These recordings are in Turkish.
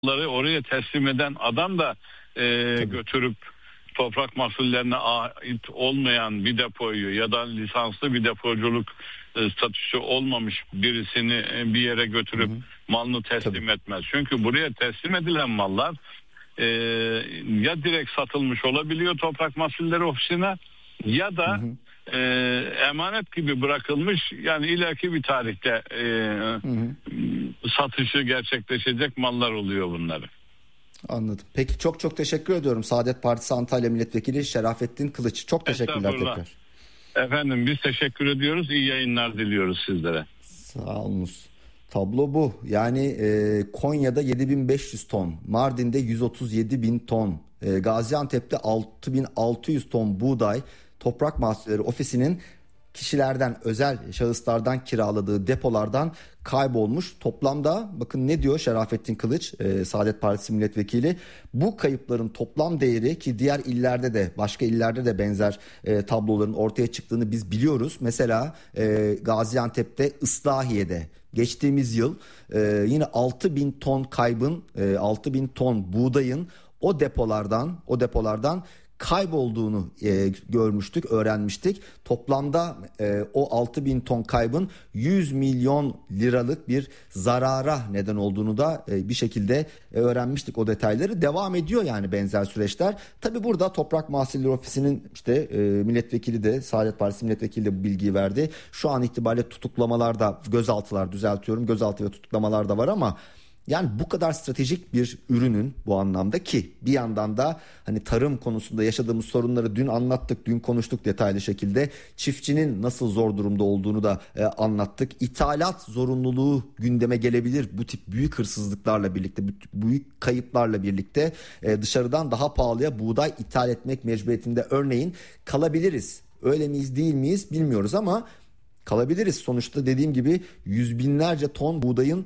oraya teslim eden adam da götürüp toprak mahsullerine ait olmayan bir depoyu ya da lisanslı bir depoculuk statüsü olmamış birisini bir yere götürüp malını teslim etmez. Çünkü buraya teslim edilen mallar ya direkt satılmış olabiliyor Toprak Mahsulleri Ofisi'ne ya da emanet gibi bırakılmış, yani ileriki bir tarihte satışı gerçekleşecek mallar oluyor bunları. Anladım. Peki çok teşekkür ediyorum. Saadet Partisi Antalya Milletvekili Şerafettin Kılıç. Çok teşekkürler tekrar. Efendim biz teşekkür ediyoruz. İyi yayınlar diliyoruz sizlere. Sağ olunuz. Tablo bu. Yani Konya'da 7.500 ton, Mardin'de 137.000 ton, Gaziantep'te 6.600 ton buğday Toprak Mahsulleri Ofisi'nin kişilerden, özel şahıslardan kiraladığı depolardan kaybolmuş. Toplamda bakın ne diyor Şerafettin Kılıç, Saadet Partisi milletvekili, bu kayıpların toplam değeri, ki diğer illerde de, başka illerde de benzer tabloların ortaya çıktığını biz biliyoruz. Mesela Gaziantep'te, Islahiye'de geçtiğimiz yıl yine 6.000 ton kaybın, 6.000 ton buğdayın o depolardan kaybolduğunu görmüştük, öğrenmiştik. Toplamda o 6.000 ton kaybın 100 milyon liralık bir zarara neden olduğunu da bir şekilde öğrenmiştik, o detayları. Devam ediyor yani benzer süreçler. Tabii burada Toprak Mahsulleri Ofisi'nin milletvekili de, Saadet Partisi milletvekili de bu bilgiyi verdi. Şu an itibariyle tutuklamalarda, gözaltı ve tutuklamalar da var ama yani bu kadar stratejik bir ürünün, bu anlamda, ki bir yandan da hani tarım konusunda yaşadığımız sorunları dün anlattık, dün konuştuk detaylı şekilde. Çiftçinin nasıl zor durumda olduğunu da anlattık. İthalat zorunluluğu gündeme gelebilir bu tip büyük hırsızlıklarla birlikte, büyük kayıplarla birlikte. Dışarıdan daha pahalıya buğday ithal etmek mecburiyetinde örneğin kalabiliriz. Öyle miyiz değil miyiz bilmiyoruz ama kalabiliriz. Sonuçta dediğim gibi yüz binlerce ton buğdayın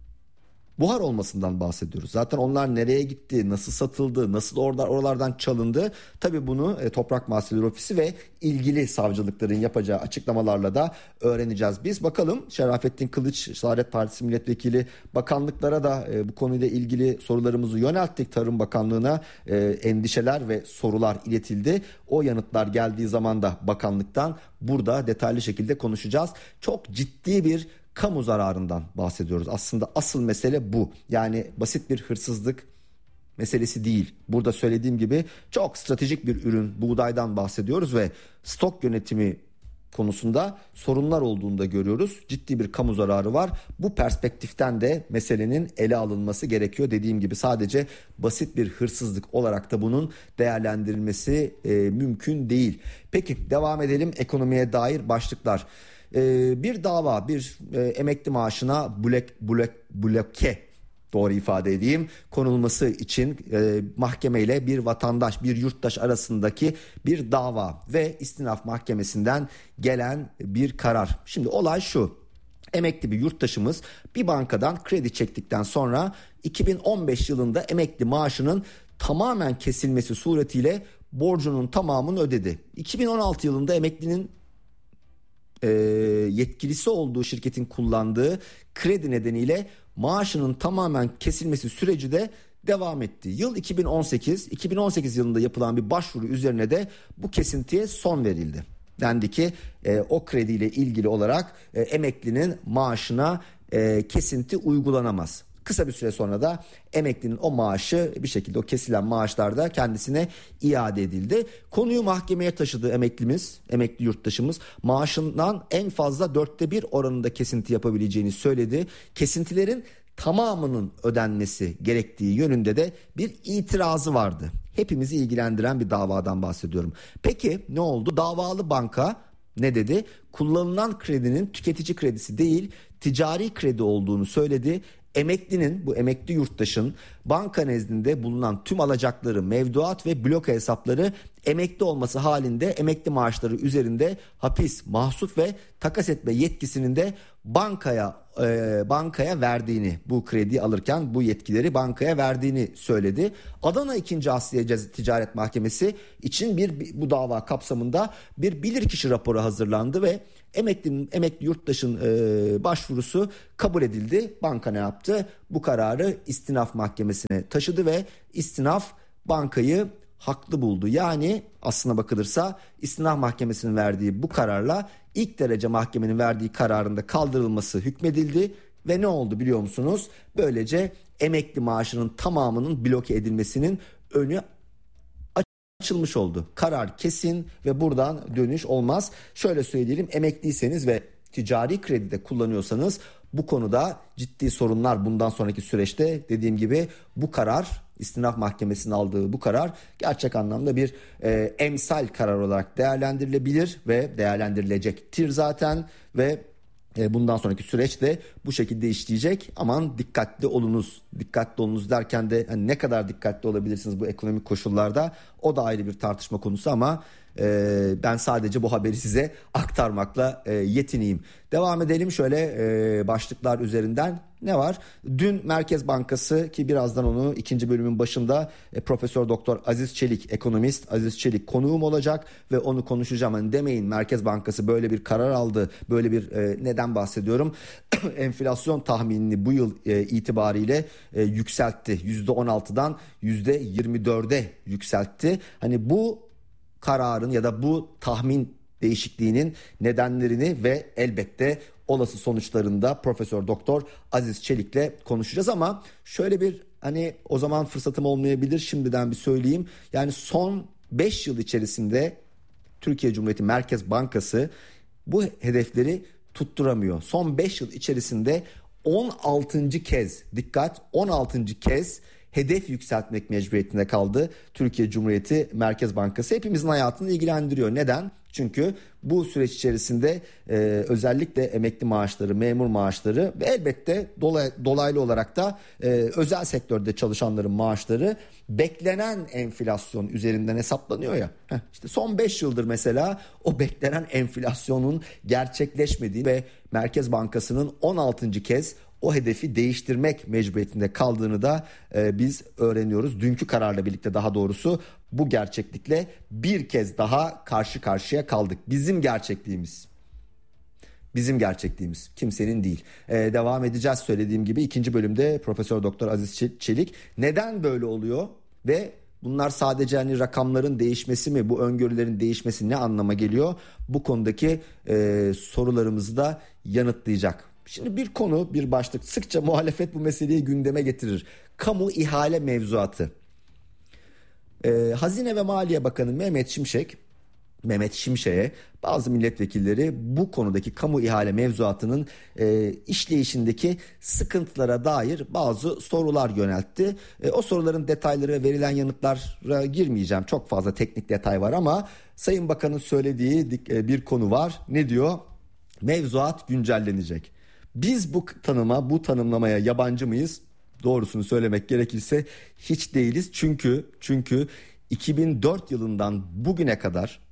buhar olmasından bahsediyoruz. Zaten onlar nereye gitti, nasıl satıldı, nasıl oralardan çalındı? Tabii bunu Toprak Mahsulleri Ofisi ve ilgili savcılıkların yapacağı açıklamalarla da öğreneceğiz. Biz bakalım, Şerafettin Kılıç, Saadet Partisi milletvekili, bakanlıklara da bu konuyla ilgili sorularımızı yönelttik. Tarım Bakanlığı'na endişeler ve sorular iletildi. O yanıtlar geldiği zaman da bakanlıktan burada detaylı şekilde konuşacağız. Çok ciddi bir kamu zararından bahsediyoruz. Aslında asıl mesele bu. Yani basit bir hırsızlık meselesi değil. Burada söylediğim gibi çok stratejik bir ürün, buğdaydan bahsediyoruz ve stok yönetimi konusunda sorunlar olduğunu da görüyoruz. Ciddi bir kamu zararı var. Bu perspektiften de meselenin ele alınması gerekiyor. Dediğim gibi sadece basit bir hırsızlık olarak da bunun değerlendirilmesi mümkün değil. Peki devam edelim, ekonomiye dair başlıklar. Bir dava, bir emekli maaşına bloke, doğru ifade edeyim, konulması için mahkemeyle bir vatandaş, bir yurttaş arasındaki bir dava ve istinaf mahkemesinden gelen bir karar. Şimdi olay şu: emekli bir yurttaşımız bir bankadan kredi çektikten sonra 2015 yılında emekli maaşının tamamen kesilmesi suretiyle borcunun tamamını ödedi. 2016 yılında emeklinin yetkilisi olduğu şirketin kullandığı kredi nedeniyle maaşının tamamen kesilmesi süreci de devam etti. Yıl 2018 yılında yapılan bir başvuru üzerine de bu kesintiye son verildi. Dendi ki o krediyle ilgili olarak emeklinin maaşına kesinti uygulanamaz. Kısa bir süre sonra da emeklinin o maaşı bir şekilde, o kesilen maaşlar da kendisine iade edildi. Konuyu mahkemeye taşıdı emekli yurttaşımız. Maaşından en fazla 1/4 oranında kesinti yapabileceğini söyledi. Kesintilerin tamamının ödenmesi gerektiği yönünde de bir itirazı vardı. Hepimizi ilgilendiren bir davadan bahsediyorum. Peki ne oldu? Davalı banka ne dedi? Kullanılan kredinin tüketici kredisi değil, ticari kredi olduğunu söyledi. Emeklinin, bu emekli yurttaşın banka nezdinde bulunan tüm alacakları, mevduat ve bloka hesapları emekli olması halinde emekli maaşları üzerinde hapis, mahsup ve takas etme yetkisinin de bankaya bankaya verdiğini, bu krediyi alırken bu yetkileri bankaya verdiğini söyledi. Adana 2. Asliye Ticaret Mahkemesi için bu dava kapsamında bir bilirkişi raporu hazırlandı ve emekli yurttaşın başvurusu kabul edildi. Banka ne yaptı? Bu kararı istinaf mahkemesine taşıdı ve istinaf bankayı haklı buldu. Yani aslına bakılırsa istinaf mahkemesinin verdiği bu kararla ilk derece mahkemenin verdiği kararında kaldırılması hükmedildi ve ne oldu biliyor musunuz? Böylece emekli maaşının tamamının bloke edilmesinin önü açılmış oldu. Karar kesin ve buradan dönüş olmaz. Şöyle söyleyelim, emekliyseniz ve ticari kredi de kullanıyorsanız bu konuda ciddi sorunlar bundan sonraki süreçte, dediğim gibi bu karar, istinaf mahkemesinin aldığı bu karar gerçek anlamda bir emsal karar olarak değerlendirilebilir ve değerlendirilecektir zaten ve bundan sonraki süreçte bu şekilde işleyecek. Aman dikkatli olunuz. Dikkatli olunuz derken de ne kadar dikkatli olabilirsiniz bu ekonomik koşullarda, o da ayrı bir tartışma konusu ama ben sadece bu haberi size aktarmakla yetineyim. Devam edelim şöyle başlıklar üzerinden. Ne var? Dün Merkez Bankası, ki birazdan onu ikinci bölümün başında Profesör Doktor Aziz Çelik, ekonomist Aziz Çelik konuğum olacak ve onu konuşacağım. Hani demeyin Merkez Bankası böyle bir karar aldı, böyle bir neden bahsediyorum? Enflasyon tahminini bu yıl itibariyle yükseltti. %16'dan %24'e yükseltti. Hani bu kararın ya da bu tahmin değişikliğinin nedenlerini ve elbette olası sonuçlarında Profesör Doktor Aziz Çelik'le konuşacağız ama şöyle bir o zaman fırsatım olmayabilir, şimdiden bir söyleyeyim. Yani son 5 yıl içerisinde Türkiye Cumhuriyeti Merkez Bankası bu hedefleri tutturamıyor. Son 5 yıl içerisinde 16. kez, dikkat, 16. kez hedef yükseltmek mecburiyetinde kaldı Türkiye Cumhuriyeti Merkez Bankası. Hepimizin hayatını ilgilendiriyor. Neden? Çünkü bu süreç içerisinde özellikle emekli maaşları, memur maaşları ve elbette dolaylı olarak da özel sektörde çalışanların maaşları beklenen enflasyon üzerinden hesaplanıyor ya. İşte son 5 yıldır mesela o beklenen enflasyonun gerçekleşmediği ve Merkez Bankası'nın 16. kez o hedefi değiştirmek mecburiyetinde kaldığını da biz öğreniyoruz. Dünkü kararla birlikte daha doğrusu bu gerçeklikle bir kez daha karşı karşıya kaldık. Bizim gerçekliğimiz, kimsenin değil. Devam edeceğiz söylediğim gibi ikinci bölümde Profesör Doktor Aziz Çelik neden böyle oluyor ve bunlar sadece rakamların değişmesi mi, bu öngörülerin değişmesi ne anlama geliyor? Bu konudaki sorularımızı da yanıtlayacak. Şimdi bir başlık, sıkça muhalefet bu meseleyi gündeme getirir. Kamu ihale mevzuatı. Hazine ve Maliye Bakanı Mehmet Şimşek'e bazı milletvekilleri bu konudaki kamu ihale mevzuatının işleyişindeki sıkıntılara dair bazı sorular yöneltti. O soruların detayları ve verilen yanıtlara girmeyeceğim. Çok fazla teknik detay var ama Sayın Bakan'ın söylediği bir konu var. Ne diyor? Mevzuat güncellenecek. Biz bu tanımlamaya yabancı mıyız? Doğrusunu söylemek gerekirse hiç değiliz. Çünkü 2004 yılından bugüne kadar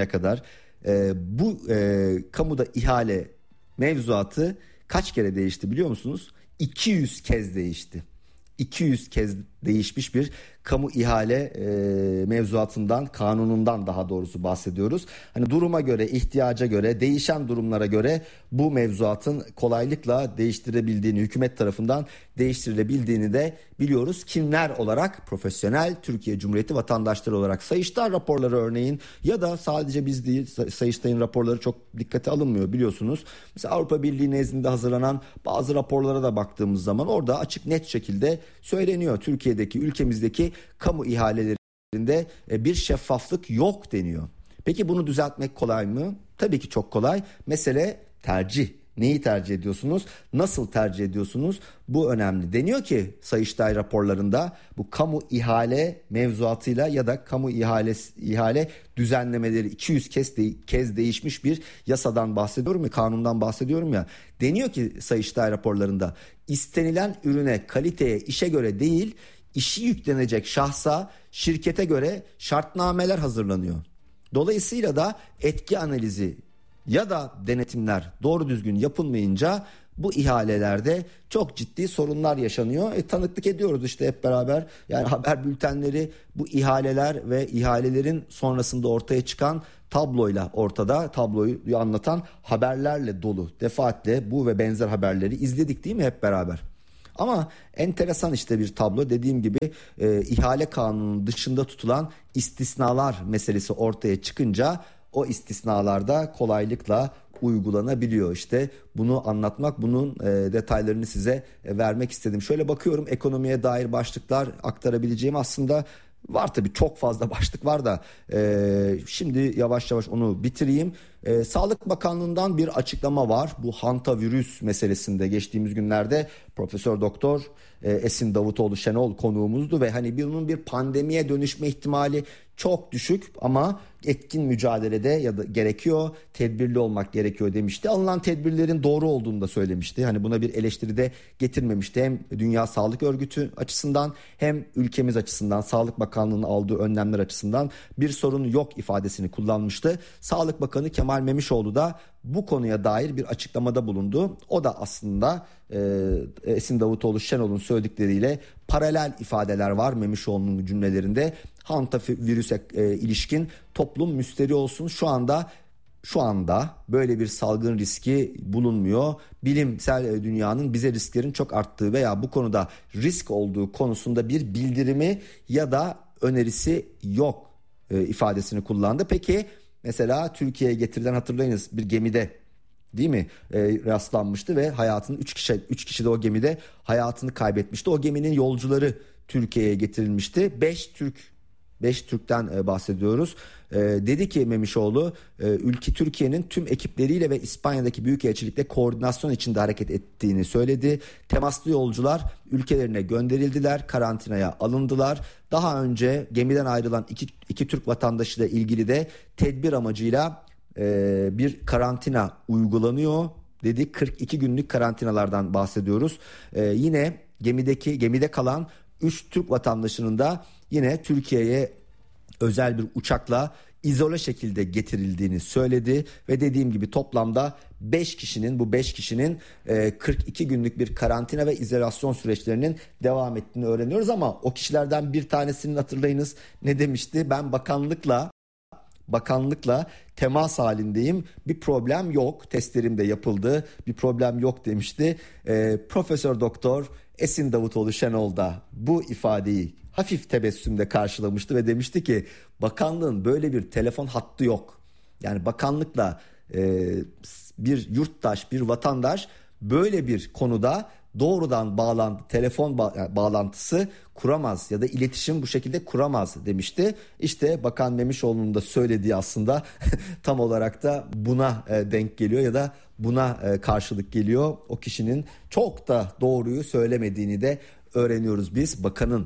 bu kamuda ihale mevzuatı kaç kere değişti biliyor musunuz? 200 kez değişti. 200 kez değişmiş bir kamu ihale mevzuatından, kanunundan daha doğrusu bahsediyoruz. Duruma göre, ihtiyaca göre, değişen durumlara göre bu mevzuatın kolaylıkla değiştirebildiğini, hükümet tarafından değiştirilebildiğini de biliyoruz. Kimler olarak? Profesyonel Türkiye Cumhuriyeti vatandaşları olarak. Sayıştay raporları örneğin, ya da sadece biz değil, Sayıştay'ın raporları çok dikkate alınmıyor biliyorsunuz. Mesela Avrupa Birliği nezdinde hazırlanan bazı raporlara da baktığımız zaman orada açık net şekilde söyleniyor. Türkiye'deki, ülkemizdeki kamu ihalelerinde bir şeffaflık yok deniyor. Peki bunu düzeltmek kolay mı? Tabii ki çok kolay. Mesele tercih. Neyi tercih ediyorsunuz? Nasıl tercih ediyorsunuz? Bu önemli. Deniyor ki Sayıştay raporlarında bu kamu ihale mevzuatıyla ya da kamu ihale düzenlemeleri 200 kez değişmiş bir yasadan bahsediyorum ya, kanundan bahsediyorum ya. Deniyor ki Sayıştay raporlarında istenilen ürüne, kaliteye, işe göre değil, işi yüklenecek şahsa, şirkete göre şartnameler hazırlanıyor. Dolayısıyla da etki analizi ya da denetimler doğru düzgün yapılmayınca bu ihalelerde çok ciddi sorunlar yaşanıyor. Tanıklık ediyoruz işte hep beraber. Yani haber bültenleri bu ihaleler ve ihalelerin sonrasında ortaya çıkan tabloyla ortada, tabloyu anlatan haberlerle dolu. Defaatle bu ve benzer haberleri izledik değil mi hep beraber? Ama enteresan işte bir tablo, dediğim gibi ihale kanununun dışında tutulan istisnalar meselesi ortaya çıkınca o istisnalarda kolaylıkla uygulanabiliyor. İşte bunu anlatmak, bunun detaylarını size vermek istedim. Şöyle bakıyorum, ekonomiye dair başlıklar aktarabileceğim aslında var, tabii çok fazla başlık var da şimdi yavaş yavaş onu bitireyim. Sağlık Bakanlığı'ndan bir açıklama var. Bu hantavirüs meselesinde geçtiğimiz günlerde Profesör Doktor Esin Davutoğlu Şenol konuğumuzdu ve hani bunun bir pandemiye dönüşme ihtimali çok düşük ama etkin mücadelede ya da gerekiyor, tedbirli olmak gerekiyor demişti. Alınan tedbirlerin doğru olduğunu da söylemişti. Hani buna bir eleştiri de getirmemişti. Hem Dünya Sağlık Örgütü açısından hem ülkemiz açısından, Sağlık Bakanlığı'nın aldığı önlemler açısından bir sorun yok ifadesini kullanmıştı. Sağlık Bakanı Kemal Memişoğlu da bu konuya dair bir açıklamada bulundu. O da aslında Esin Davutoğlu Şenol'un söyledikleriyle paralel ifadeler var Memişoğlu'nun cümlelerinde. Hantavirüse ilişkin toplum müsterih olsun. Şu anda böyle bir salgın riski bulunmuyor. Bilimsel dünyanın bize risklerin çok arttığı veya bu konuda risk olduğu konusunda bir bildirimi ya da önerisi yok ifadesini kullandı. Peki mesela Türkiye'ye getirilen, hatırlayınız, bir gemide değil mi rastlanmıştı ve hayatını 3 kişi de o gemide hayatını kaybetmişti. O geminin yolcuları Türkiye'ye getirilmişti. 5 Türk'ten bahsediyoruz. Dedi ki Memişoğlu, Türkiye'nin tüm ekipleriyle ve İspanya'daki büyükelçilikle koordinasyon içinde hareket ettiğini söyledi. Temaslı yolcular ülkelerine gönderildiler, karantinaya alındılar. Daha önce gemiden ayrılan iki Türk vatandaşıyla ilgili de tedbir amacıyla bir karantina uygulanıyor dedi. 42 günlük karantinalardan bahsediyoruz. Yine gemide kalan 3 Türk vatandaşının da yine Türkiye'ye özel bir uçakla izole şekilde getirildiğini söyledi ve dediğim gibi toplamda 5 kişinin 42 günlük bir karantina ve izolasyon süreçlerinin devam ettiğini öğreniyoruz. Ama o kişilerden bir tanesinin, hatırlayınız, ne demişti? Ben bakanlıkla temas halindeyim, bir problem yok, testlerim de yapıldı, bir problem yok demişti. Profesör Doktor Esin Davutoğlu Şenol da bu ifadeyi hafif tebessümle karşılamıştı ve demişti ki bakanlığın böyle bir telefon hattı yok. Yani bakanlıkla bir yurttaş, bir vatandaş böyle bir konuda doğrudan telefon bağlantısı kuramaz ya da iletişim bu şekilde kuramaz demişti. İşte Bakan Memişoğlu'nun da söylediği aslında tam olarak da buna denk geliyor ya da buna karşılık geliyor. O kişinin çok da doğruyu söylemediğini de öğreniyoruz biz.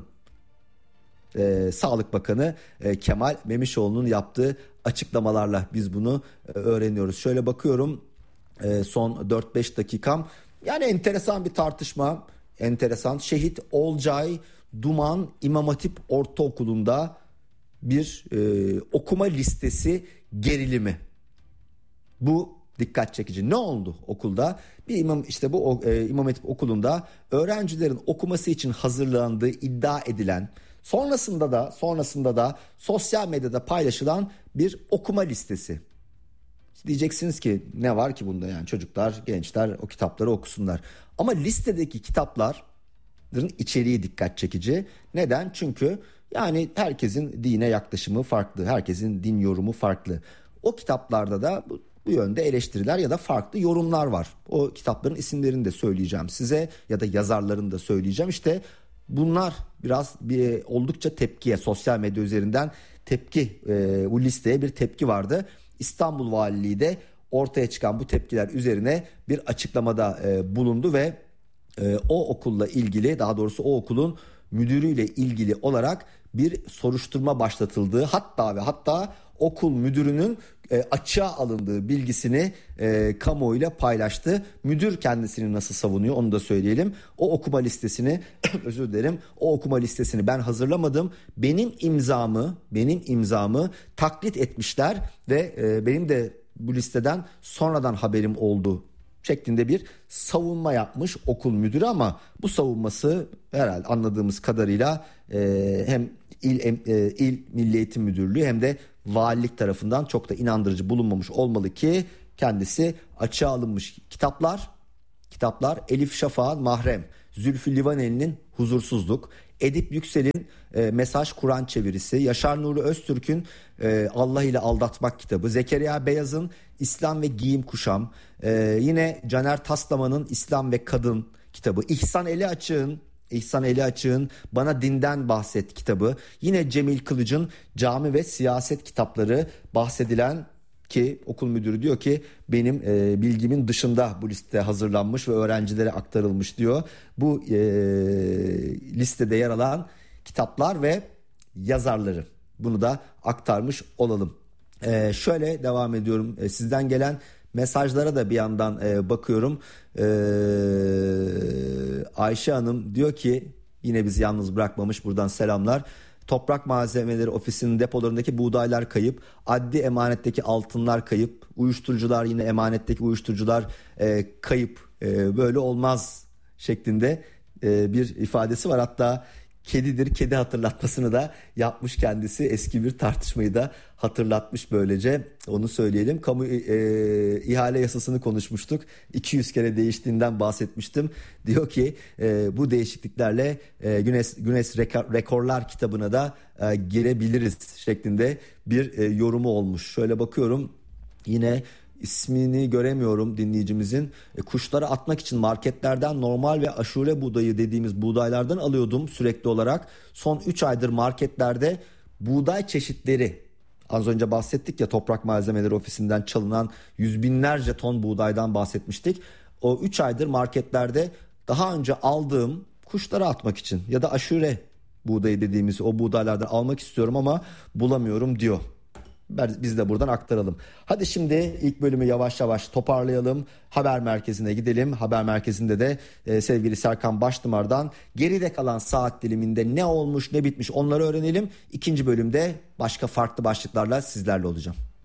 Sağlık Bakanı Kemal Memişoğlu'nun yaptığı açıklamalarla biz bunu öğreniyoruz. Şöyle bakıyorum, son 4-5 dakikam. Yani enteresan bir tartışma. Enteresan. Şehit Olcay Duman İmam Hatip Ortaokulu'nda bir okuma listesi gerilimi. Bu dikkat çekici. Ne oldu okulda? Bu İmam Hatip Okulu'nda öğrencilerin okuması için hazırlandığı iddia edilen, sonrasında da sosyal medyada paylaşılan bir okuma listesi. Diyeceksiniz ki ne var ki bunda, yani çocuklar, gençler o kitapları okusunlar. Ama listedeki kitapların içeriği dikkat çekici. Neden? Çünkü yani herkesin dine yaklaşımı farklı, herkesin din yorumu farklı. O kitaplarda da bu yönde eleştiriler ya da farklı yorumlar var. O kitapların isimlerini de söyleyeceğim size ya da yazarlarını da söyleyeceğim. İşte bunlar biraz oldukça tepkiye, sosyal medya üzerinden bu listeye bir tepki vardı. İstanbul Valiliği de ortaya çıkan bu tepkiler üzerine bir açıklamada bulundu ve o okulla ilgili, daha doğrusu o okulun müdürüyle ilgili olarak bir soruşturma başlatıldığı, hatta okul müdürünün açığa alındığı bilgisini kamuoyuyla paylaştı. Müdür kendisini nasıl savunuyor onu da söyleyelim. O okuma listesini özür dilerim. O okuma listesini ben hazırlamadım. Benim imzamı taklit etmişler ve benim de bu listeden sonradan haberim oldu şeklinde bir savunma yapmış okul müdürü, ama bu savunması herhalde anladığımız kadarıyla hem İl Milli Eğitim Müdürlüğü hem de valilik tarafından çok da inandırıcı bulunmamış olmalı ki kendisi açığa alınmış. Kitaplar Elif Şafak'ın Mahrem, Zülfü Livaneli'nin Huzursuzluk, Edip Yüksel'in Mesaj Kur'an çevirisi, Yaşar Nuri Öztürk'ün Allah ile Aldatmak kitabı, Zekeriya Beyaz'ın İslam ve Giyim Kuşam, yine Caner Taslaman'ın İslam ve Kadın kitabı, İhsan Eli Açık'ın Bana Dinden Bahset kitabı, yine Cemil Kılıç'ın Cami ve Siyaset kitapları bahsedilen, ki okul müdürü diyor ki benim bilgimin dışında bu liste hazırlanmış ve öğrencilere aktarılmış diyor. Bu listede yer alan kitaplar ve yazarları, bunu da aktarmış olalım. Şöyle devam ediyorum. Sizden gelen mesajlara da bir yandan bakıyorum. Ayşe Hanım diyor ki yine bizi yalnız bırakmamış, buradan selamlar. Toprak Malzemeleri Ofisi'nin depolarındaki buğdaylar kayıp, adli emanetteki altınlar kayıp, uyuşturucular, yine emanetteki uyuşturucular kayıp, böyle olmaz şeklinde bir ifadesi var. Hatta kedi hatırlatmasını da yapmış kendisi, eski bir tartışmayı da hatırlatmış, böylece onu söyleyelim. Kamu ihale yasasını konuşmuştuk, 200 kere değiştiğinden bahsetmiştim. Diyor ki bu değişikliklerle Guinness Rekorlar kitabına da girebiliriz şeklinde bir yorumu olmuş. Şöyle bakıyorum, yine ismini göremiyorum dinleyicimizin. Kuşlara atmak için marketlerden normal ve aşure buğdayı dediğimiz buğdaylardan alıyordum sürekli olarak. Son 3 aydır marketlerde buğday çeşitleri, az önce bahsettik ya, Toprak Malzemeleri Ofisi'nden çalınan yüz binlerce ton buğdaydan bahsetmiştik. O 3 aydır marketlerde daha önce aldığım kuşlara atmak için ya da aşure buğdayı dediğimiz o buğdaylardan almak istiyorum ama bulamıyorum diyor. Biz de buradan aktaralım. Hadi şimdi ilk bölümü yavaş yavaş toparlayalım. Haber merkezine gidelim. Haber merkezinde de sevgili Serkan Baştımar'dan geride kalan saat diliminde ne olmuş ne bitmiş onları öğrenelim. İkinci bölümde başka farklı başlıklarla sizlerle olacağım.